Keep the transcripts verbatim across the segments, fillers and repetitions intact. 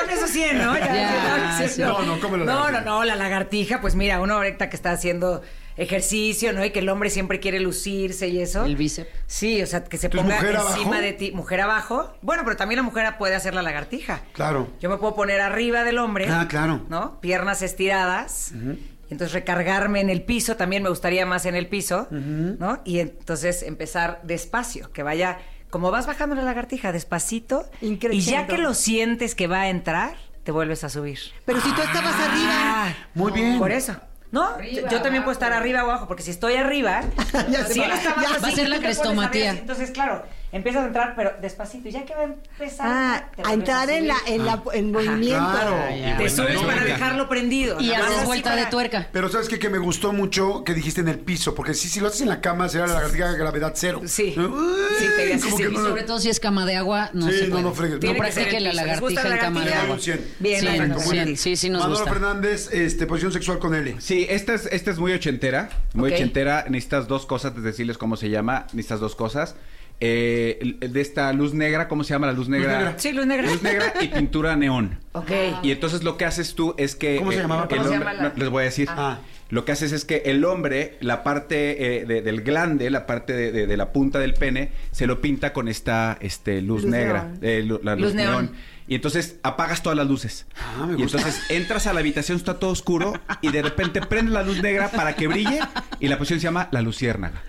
con esos cien, ¿no? Ya, Ya, ya, sí. no, No, no, ¿cómo la no, no, lagartija? no, la lagartija, pues mira, uno ahorita que está haciendo ejercicio, ¿no? Y que el hombre siempre quiere lucirse y eso. El bíceps. Sí, o sea, que se Entonces, ponga ¿mujer encima abajo? de ti. Mujer abajo. Bueno, pero también la mujer puede hacer la lagartija. Claro. Yo me puedo poner arriba del hombre. Ah, claro. ¿No? Piernas estiradas. Y entonces recargarme en el piso, también me gustaría más en el piso, ¿no? Y entonces empezar despacio, que vaya, como vas bajando la lagartija, despacito. Increciendo. Y ya que lo sientes que va a entrar, te vuelves a subir. Pero si tú estabas Ah, arriba. Muy bien. Por eso. No, Arriba, yo, yo también puedo estar arriba o abajo, porque si estoy arriba, Ya se si va. él está Ya abajo, va a así, ser la tú te pones crestomatía. arriba, así, entonces, claro, empiezas a entrar, pero despacito, y ya que va a empezar. Ah, te a vuelves entrar en la, subir. en la, en movimiento. Claro. ya. Te vuelta subes de para tuerca. dejarlo prendido. Y Vas haces así vuelta para- de tuerca. Pero ¿sabes qué? Que me gustó mucho que dijiste en el piso, porque sí, si lo haces en la cama, será la lagartija de gravedad cero. Sí. Uy, Sí, te diría, como sí, que sí. no- Sobre todo si es cama de agua, no Sí, se no, puede. no fregues. Tiene que ser practique el la piso. ¿Les gusta lagartija la en cama de lagartija? agua. Un cien. Bien, Cien, bueno, Perfecto, muy cien. bien. Sí, sí nos Manolo gusta. Fernández, este, posición sexual con L. Sí, esta es, esta es muy ochentera. Muy Ok. ochentera. Necesitas dos cosas, de decirles cómo se llama. Necesitas dos cosas. Eh, el- de esta luz negra, ¿cómo se llama la luz negra? negra. Sí, luz negra. Luz negra y pintura neón. Ok. Y entonces lo que haces tú es que... ¿Cómo se llamaba? el ¿Cómo se hombre- llama la- no, les voy a decir. Ah. Lo que haces es que el hombre, la parte eh, de- del glande, la parte de, de- de la punta del pene, se lo pinta con esta este, luz, Luz negra. neón. eh, lu- la luz, Luz neón. neón. Y entonces apagas todas las luces. Ah, me y gusta. entonces entras a la habitación, está todo oscuro, y de repente prende la luz negra para que brille, y la posición se llama la luciérnaga.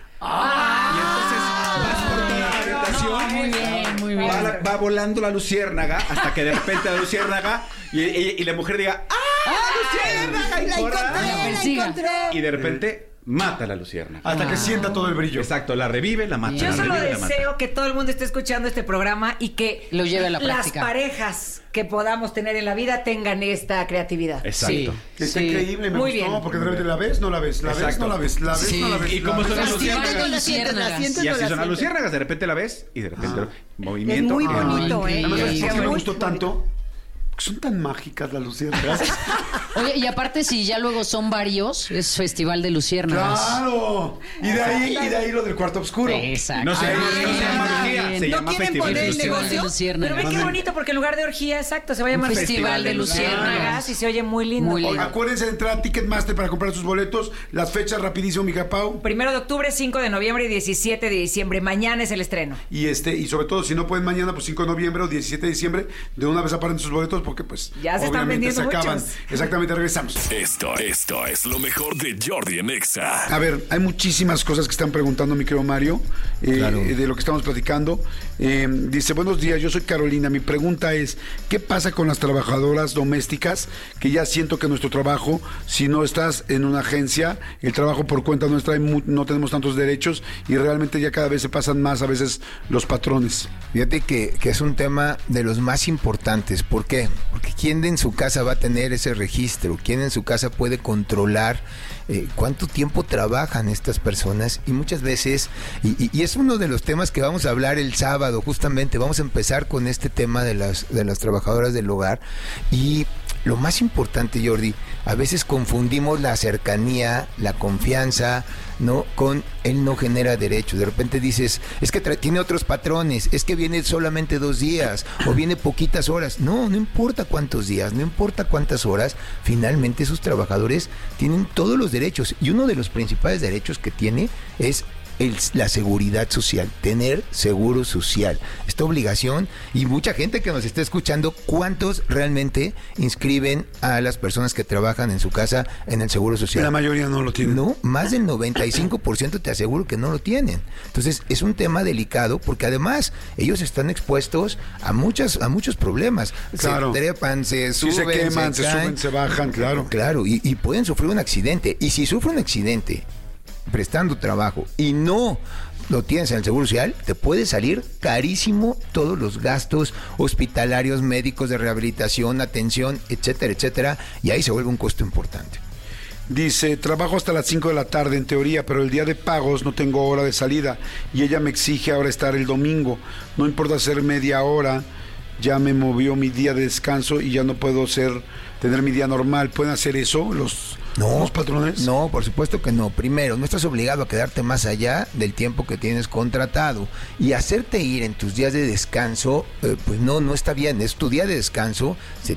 Y entonces vas por toda la habitación. Muy bien, muy bien. Va, la- va volando la luciérnaga hasta que de repente la luciérnaga y, y- y la mujer diga ¡ah, luciérnaga! Y La corra, encontré, La la persiga. encontré. y de repente mata a la luciérnaga. Hasta que sienta todo el brillo. Exacto, la revive, la mata. Yo la solo revive, la mata. deseo que todo el mundo esté escuchando este programa y que Lo lleve a la las práctica. parejas que podamos tener en la vida tengan esta creatividad. Exacto. Sí. Que está Sí. increíble, me Muy gustó, bien. porque de repente la ves, no la ves, la ves, Exacto. no la ves, la ves, Sí. no la ves. ¿Y la cómo ves. son las Festival de luciérnagas? La sientes, la luciérnagas. sientes, Y no así la son las sientes. luciérnagas, de repente la ves y de repente movimiento. Es muy Ah, bonito, ¿eh? Además, ¿sabes Sí, por qué muy me gustó bonito. tanto? Porque son tan mágicas las luciérnagas. Oye, y aparte si ya luego son varios, es Festival de Luciérnagas. ¡Claro! Y de ahí, y de ahí lo del cuarto oscuro. Exacto. No se, Ay, no se llama bien. orgía, se ¿No llama quieren festival poner de el luciérnagas. negocio? Luciérnagas. Pero ve qué Manden. bonito, porque en lugar de orgía, exacto, se va a llamar Un Festival de Luciérnagas y se oye muy lindo. Muy lindo. Acuérdense de entrar a Ticketmaster para comprar sus boletos. Las fechas rapidísimo, mija Pau. Primero de octubre, cinco de noviembre y diecisiete de diciembre. Mañana es el estreno. Y este, y sobre todo, si no pueden mañana, pues cinco de noviembre o diecisiete de diciembre, de una vez aparen sus boletos porque pues Ya se están obviamente vendiendo se acaban. muchos. Exactamente, regresamos. Esto, esto es lo mejor de Jordi en Exa. A ver, hay muchísimas cosas que están preguntando, mi querido Mario, eh, Claro. de lo que estamos platicando. Eh, dice, buenos días, yo soy Carolina. Mi pregunta es, ¿qué pasa con las trabajadoras domésticas? Que ya siento que nuestro trabajo, si no estás en una agencia, el trabajo por cuenta nuestra, hay mu- no tenemos tantos derechos y realmente ya cada vez se pasan más a veces los patrones. Fíjate que, que es un tema de los más importantes. ¿Por qué? Porque ¿quién en su casa va a tener ese registro? ¿Quién en su casa puede controlar eh, cuánto tiempo trabajan estas personas? Y muchas veces, y, y- y es uno de los temas que vamos a hablar el sábado, justamente, vamos a empezar con este tema de las, de las trabajadoras del hogar. Y lo más importante, Jordi, a veces confundimos la cercanía, la confianza, ¿no? Con él no genera derechos. De repente dices, es que tra- tiene otros patrones, es que viene solamente dos días o viene poquitas horas. No, no importa cuántos días, no importa cuántas horas, finalmente esos trabajadores tienen todos los derechos. Y uno de los principales derechos que tiene es el- la seguridad social, tener seguro social. Esta obligación, y mucha gente que nos está escuchando, ¿cuántos realmente inscriben a las personas que trabajan en su casa en el seguro social? La mayoría no lo tienen. No, más del noventa y cinco por ciento te aseguro que no lo tienen. Entonces, es un tema delicado porque además ellos están expuestos a muchas a muchos problemas. Claro. Se trepan, se Si suben, se queman, se, caen. suben, se bajan, claro. Claro, y, y pueden sufrir un accidente. Y si sufre un accidente prestando trabajo y no lo tienes en el Seguro Social, te puede salir carísimo todos los gastos hospitalarios, médicos, de rehabilitación, atención, etcétera, etcétera, y ahí se vuelve un costo importante. Dice, trabajo hasta las cinco de la tarde en teoría, pero el día de pagos no tengo hora de salida y ella me exige ahora estar el domingo. No importa hacer media hora, ya me movió mi día de descanso y ya no puedo ser tener mi día normal. ¿Pueden hacer eso los, No, los patrones? No, por supuesto que no. Primero, no estás obligado a quedarte más allá del tiempo que tienes contratado. Y hacerte ir en tus días de descanso, eh, pues no, no está bien. Es tu día de descanso, se